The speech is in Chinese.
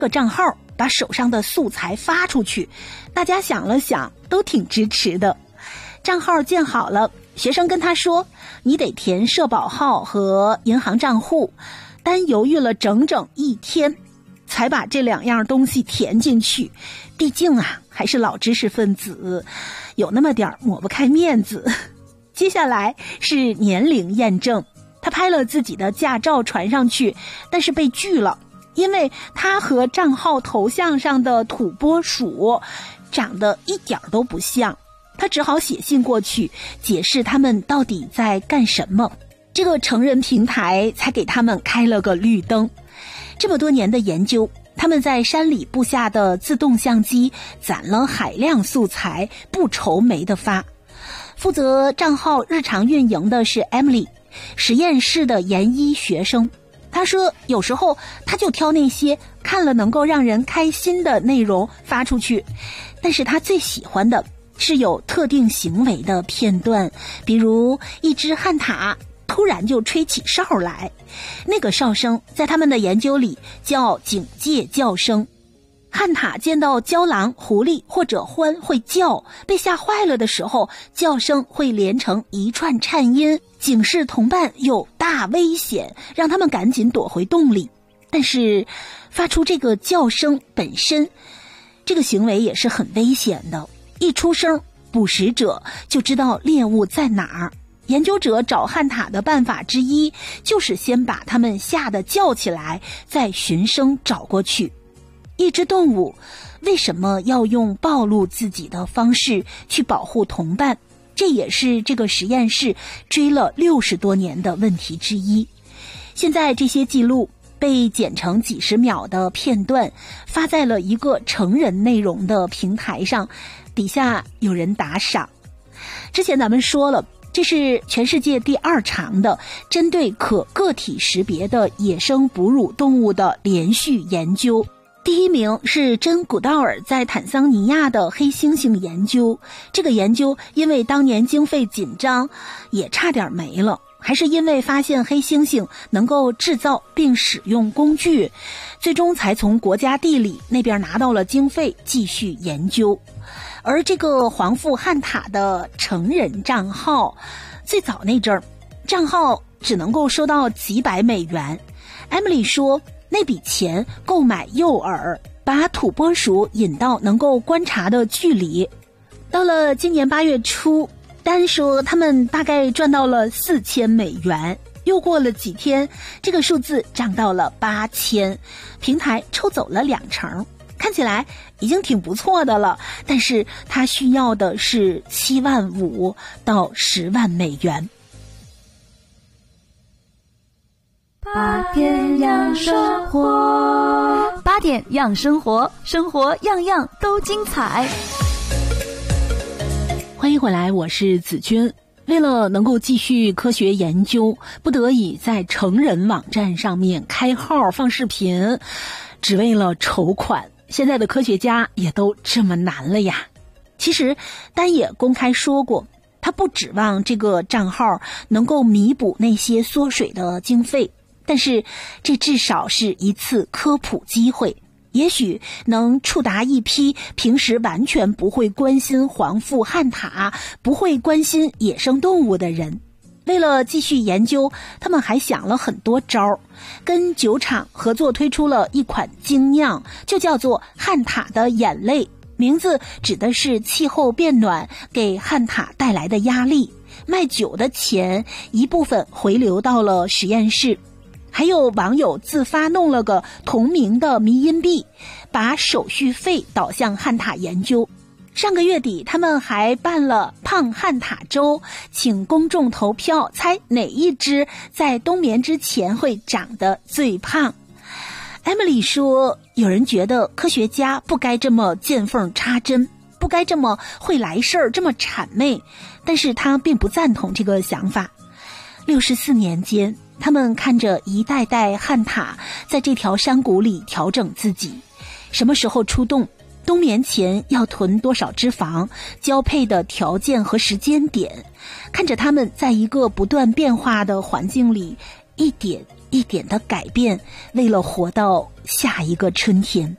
个账号把手上的素材发出去，大家想了想都挺支持的。账号建好了，学生跟他说，你得填社保号和银行账户，单犹豫了整整1天才把这2样东西填进去，毕竟还是老知识分子，有那么点抹不开面子。接下来是年龄验证，他拍了自己的驾照传上去，但是被拒了，因为他和账号头像上的土拨鼠长得一点都不像，他只好写信过去解释他们到底在干什么。这个成人平台才给他们开了个绿灯。这么多年的研究，他们在山里布下的自动相机攒了海量素材，不愁没得发。负责账号日常运营的是 Emily， 实验室的研一学生。他说有时候他就挑那些看了能够让人开心的内容发出去，但是他最喜欢的是有特定行为的片段，比如一只旱獭突然就吹起哨来，那个哨声在他们的研究里叫警戒叫声。旱獭见到郊狼、狐狸或者獾会叫，被吓坏了的时候，叫声会连成一串颤音，警示同伴有大危险，让他们赶紧躲回洞里。但是发出这个叫声本身，这个行为也是很危险的，一出声，捕食者就知道猎物在哪儿。研究者找旱獭的办法之一，就是先把它们吓得叫起来，再循声找过去。一只动物为什么要用暴露自己的方式去保护同伴？这也是这个实验室追了60多年的问题之一。现在这些记录被剪成几十秒的片段，发在了一个成人内容的平台上，底下有人打赏。之前咱们说了，这是全世界第2长的针对可个体识别的野生哺乳动物的连续研究。第1名是珍·古道尔在坦桑尼亚的黑猩猩研究，这个研究因为当年经费紧张，也差点没了，还是因为发现黑猩猩能够制造并使用工具，最终才从国家地理那边拿到了经费继续研究。而这个黄腹旱獭的成人账号，最早那阵儿，账号只能够收到几百美元。Emily 说，那笔钱购买诱饵，把土拨鼠引到能够观察的距离。到了今年8月初，单说他们大概赚到了4000美元，又过了几天，这个数字涨到了8000，平台抽走了2成，看起来已经挺不错的了，但是他需要的是7.5万到10万美元。 8点养生活，8点养生活，生活样样都精彩。 欢迎回来，我是子君。为了能够继续科学研究，不得已在成人网站上面开号放视频，只为了筹款。现在的科学家也都这么难了呀。其实丹也公开说过，他不指望这个账号能够弥补那些缩水的经费，但是这至少是一次科普机会，也许能触达一批平时完全不会关心黄腹旱獭、不会关心野生动物的人。为了继续研究，他们还想了很多招，跟酒厂合作推出了一款精酿，就叫做旱獭的眼泪，名字指的是气候变暖给旱獭带来的压力。卖酒的钱一部分回流到了实验室。还有网友自发弄了个同名的迷因币，把手续费导向旱獭研究。上个月底他们还办了胖旱獭周，请公众投票猜哪一只在冬眠之前会长得最胖。Emily 说，有人觉得科学家不该这么见缝插针，不该这么会来事儿，这么谄媚，但是他并不赞同这个想法。64年间，他们看着一代代旱獭在这条山谷里调整自己，什么时候出动，冬眠前要囤多少脂肪，交配的条件和时间点，看着他们在一个不断变化的环境里一点一点的改变，为了活到下一个春天。